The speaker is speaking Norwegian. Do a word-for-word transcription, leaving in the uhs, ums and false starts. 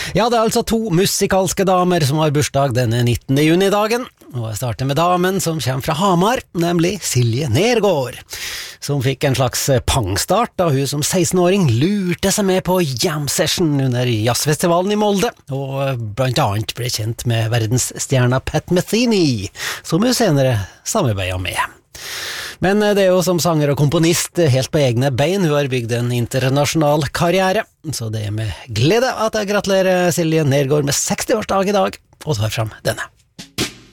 Ja, det er altså to musikalske damer som har bursdag denne nittende juni-dagen, og jeg starter med damen som kommer fra Hamar, nemlig Silje Nergård, som fikk en slags pangstart da hun som seksten-åring lurte seg med på jam-session under jazzfestivalen i Molde, og blant annet ble kjent med verdensstjerna Pat Metheny, som hun senere samarbeidet med. Men det er jo som sanger og komponist helt på egne bein, hun har bygd en internasjonal karriere, så det er med glede at jeg gratulerer Silje Nergård med seksti-årsdag i dag, og tar frem denne.